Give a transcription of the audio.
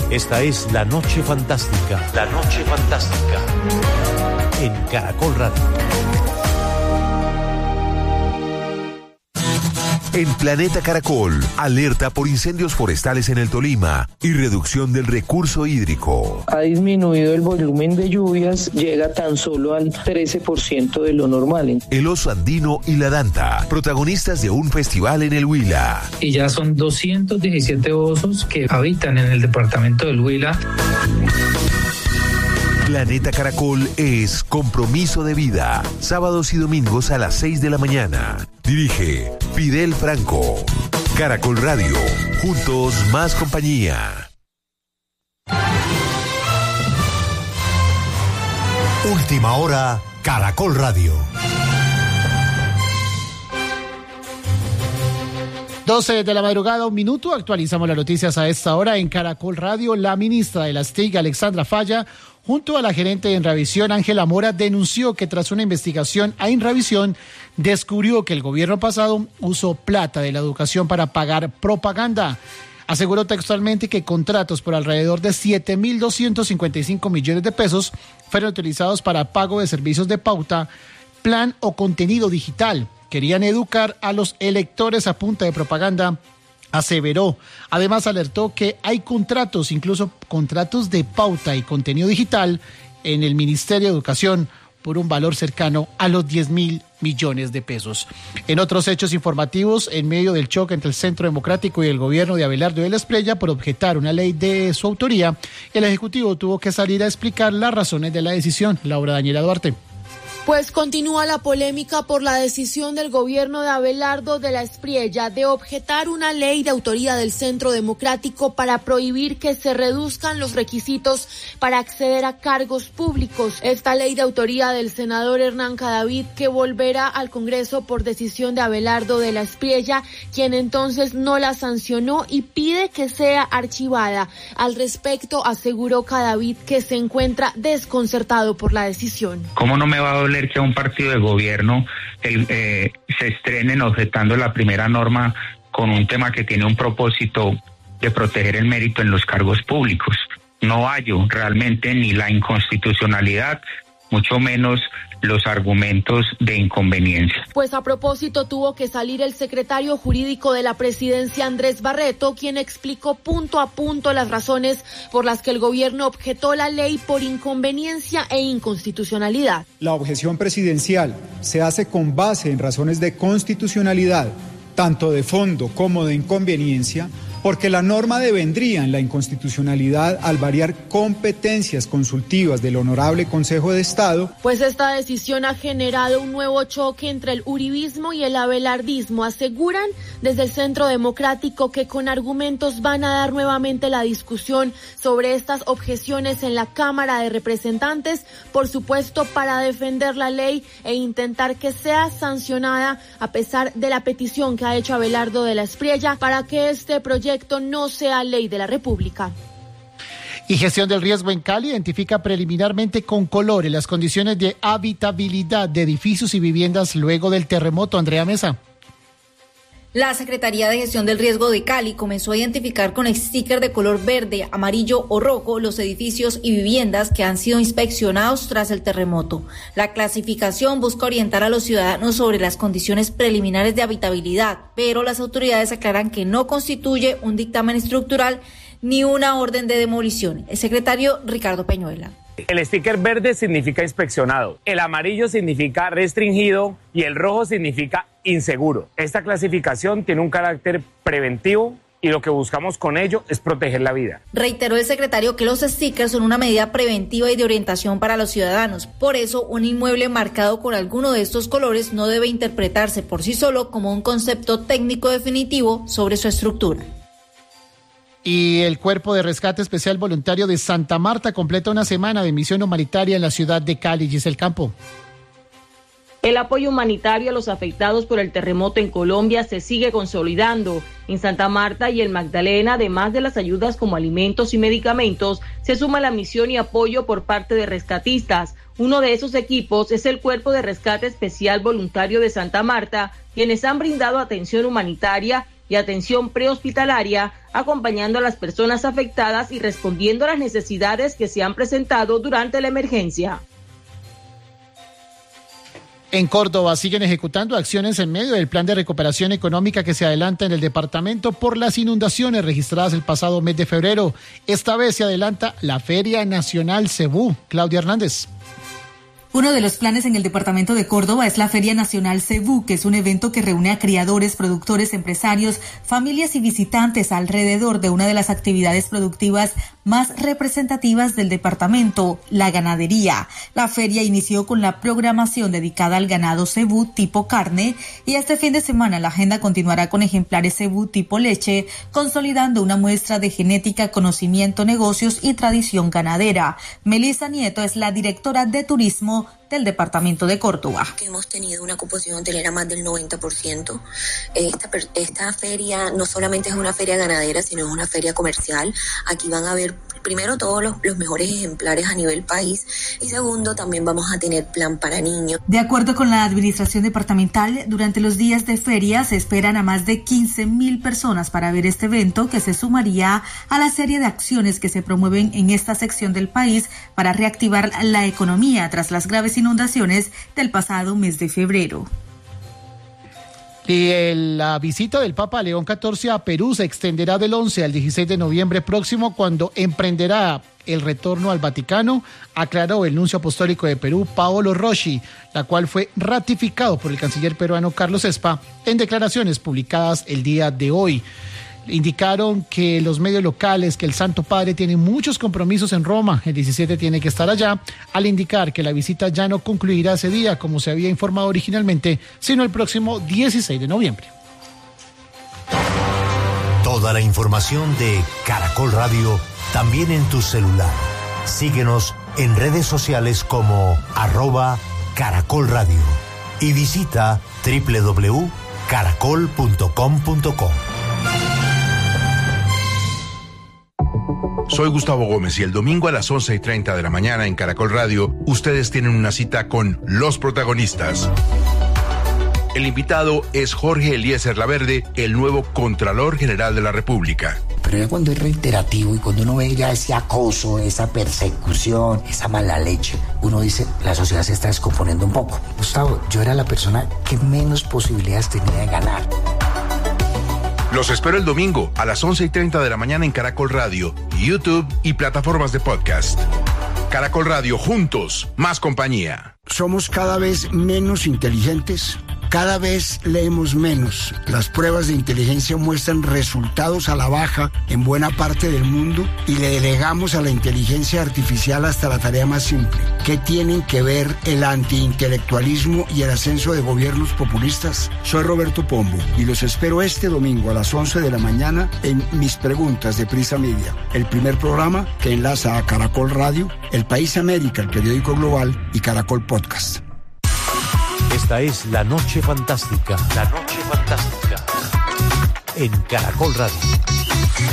Esta es La Noche Fantástica. La Noche Fantástica. En Caracol Radio. En Planeta Caracol, alerta por incendios forestales en el Tolima y reducción del recurso hídrico. Ha disminuido el volumen de lluvias, llega tan solo al 13% de lo normal. El oso andino y la danta, protagonistas de un festival en el Huila. Y ya son 217 osos que habitan en el departamento del Huila. Planeta Caracol es compromiso de vida. Sábados y domingos a las 6 de la mañana. Dirige Fidel Franco. Caracol Radio. Juntos más compañía. Última hora, Caracol Radio. 12 de la madrugada, 1 minuto. Actualizamos las noticias a esta hora en Caracol Radio. La ministra de las TIC, Alexandra Falla, junto a la gerente de Inravisión, Ángela Mora, denunció que tras una investigación a Inravisión, descubrió que el gobierno pasado usó plata de la educación para pagar propaganda. Aseguró textualmente que contratos por alrededor de 7.255 millones de pesos fueron utilizados para pago de servicios de pauta, plan o contenido digital. Querían educar a los electores a punta de propaganda, aseveró. Además alertó que hay contratos, incluso contratos de pauta y contenido digital en el Ministerio de Educación por un valor cercano a los 10.000 millones de pesos. En otros hechos informativos, en medio del choque entre el Centro Democrático y el gobierno de Abelardo de la Espriella por objetar una ley de su autoría, el Ejecutivo tuvo que salir a explicar las razones de la decisión. Laura Daniela Duarte. Pues continúa la polémica por la decisión del gobierno de Abelardo de la Espriella de objetar una ley de autoría del Centro Democrático para prohibir que se reduzcan los requisitos para acceder a cargos públicos. Esta ley de autoría del senador Hernán Cadavid, que volverá al Congreso por decisión de Abelardo de la Espriella, quien entonces no la sancionó y pide que sea archivada. Al respecto, aseguró Cadavid que se encuentra desconcertado por la decisión. ¿Cómo no me va a doler que a un partido de gobierno se estrenen objetando la primera norma con un tema que tiene un propósito de proteger el mérito en los cargos públicos? No hallo realmente ni la inconstitucionalidad, mucho menos los argumentos de inconveniencia. Pues a propósito tuvo que salir el secretario jurídico de la presidencia, Andrés Barreto, quien explicó punto a punto las razones por las que el gobierno objetó la ley por inconveniencia e inconstitucionalidad. La objeción presidencial se hace con base en razones de constitucionalidad, tanto de fondo como de inconveniencia, porque la norma devendría en la inconstitucionalidad al variar competencias consultivas del Honorable Consejo de Estado. Pues esta decisión ha generado un nuevo choque entre el uribismo y el abelardismo. Aseguran desde el Centro Democrático que con argumentos van a dar nuevamente la discusión sobre estas objeciones en la Cámara de Representantes, por supuesto para defender la ley e intentar que sea sancionada a pesar de la petición que ha hecho Abelardo de la Espriella para que este proyecto no sea ley de la República. Y gestión del riesgo en Cali identifica preliminarmente con colores las condiciones de habitabilidad de edificios y viviendas luego del terremoto. Andrea Mesa. La Secretaría de Gestión del Riesgo de Cali comenzó a identificar con sticker de color verde, amarillo o rojo los edificios y viviendas que han sido inspeccionados tras el terremoto. La clasificación busca orientar a los ciudadanos sobre las condiciones preliminares de habitabilidad, pero las autoridades aclaran que no constituye un dictamen estructural ni una orden de demolición. El secretario Ricardo Peñuela. El sticker verde significa inspeccionado, el amarillo significa restringido y el rojo significa inseguro. Esta clasificación tiene un carácter preventivo y lo que buscamos con ello es proteger la vida. Reiteró el secretario que los stickers son una medida preventiva y de orientación para los ciudadanos. Por eso, un inmueble marcado con alguno de estos colores no debe interpretarse por sí solo como un concepto técnico definitivo sobre su estructura. Y el Cuerpo de Rescate Especial Voluntario de Santa Marta completa una semana de misión humanitaria en la ciudad de Cali. Giselle Campo. El apoyo humanitario a los afectados por el terremoto en Colombia se sigue consolidando. En Santa Marta y el Magdalena, además de las ayudas como alimentos y medicamentos, se suma la misión y apoyo por parte de rescatistas. Uno de esos equipos es el Cuerpo de Rescate Especial Voluntario de Santa Marta, quienes han brindado atención humanitaria y atención prehospitalaria, acompañando a las personas afectadas y respondiendo a las necesidades que se han presentado durante la emergencia. En Córdoba siguen ejecutando acciones en medio del plan de recuperación económica que se adelanta en el departamento por las inundaciones registradas el pasado mes de febrero. Esta vez se adelanta la Feria Nacional Cebú. Claudia Hernández. Uno de los planes en el departamento de Córdoba es la Feria Nacional Cebú, que es un evento que reúne a criadores, productores, empresarios, familias y visitantes alrededor de una de las actividades productivas más representativas del departamento, la ganadería. La feria inició con la programación dedicada al ganado cebú tipo carne y este fin de semana la agenda continuará con ejemplares cebú tipo leche, consolidando una muestra de genética, conocimiento, negocios y tradición ganadera. Melissa Nieto es la directora de turismo del departamento de Córdoba. Hemos tenido una ocupación hotelera más del 90%. Esta feria no solamente es una feria ganadera, sino es una feria comercial. Aquí van a ver primero todos los mejores ejemplares a nivel país y segundo también vamos a tener plan para niños. De acuerdo con la administración departamental, durante los días de feria se esperan a más de 15,000 personas para ver este evento que se sumaría a la serie de acciones que se promueven en esta sección del país para reactivar la economía tras las graves inundaciones del pasado mes de febrero. Y la visita del Papa León XIV a Perú se extenderá del 11 al 16 de noviembre próximo, cuando emprenderá el retorno al Vaticano, aclaró el nuncio apostólico de Perú, Paolo Rossi, la cual fue ratificado por el canciller peruano Carlos Espa en declaraciones publicadas el día de hoy. Indicaron que los medios locales que el Santo Padre tiene muchos compromisos en Roma, el 17 tiene que estar allá, al indicar que la visita ya no concluirá ese día como se había informado originalmente, sino el próximo 16 de noviembre. Toda la información de Caracol Radio también en tu celular. Síguenos en redes sociales como @Caracol Radio y visita www.caracol.com.co. Soy Gustavo Gómez y el domingo a las 11:30 de la mañana en Caracol Radio, ustedes tienen una cita con los protagonistas. El invitado es Jorge Eliezer Laverde, el nuevo Contralor General de la República. Pero ya cuando es reiterativo y cuando uno ve ya ese acoso, esa persecución, esa mala leche, uno dice, la sociedad se está descomponiendo un poco. Gustavo, yo era la persona que menos posibilidades tenía de ganar. Los espero el domingo a las 11:30 de la mañana en Caracol Radio, YouTube y plataformas de podcast. Caracol Radio, juntos, más compañía. Somos cada vez menos inteligentes. Cada vez leemos menos. Las pruebas de inteligencia muestran resultados a la baja en buena parte del mundo y le delegamos a la inteligencia artificial hasta la tarea más simple. ¿Qué tienen que ver el antiintelectualismo y el ascenso de gobiernos populistas? Soy Roberto Pombo y los espero este domingo a las 11 de la mañana en Mis Preguntas de Prisa Media, el primer programa que enlaza a Caracol Radio, El País América, el periódico global y Caracol Podcast. Esta es La Noche Fantástica. La Noche Fantástica. En Caracol Radio.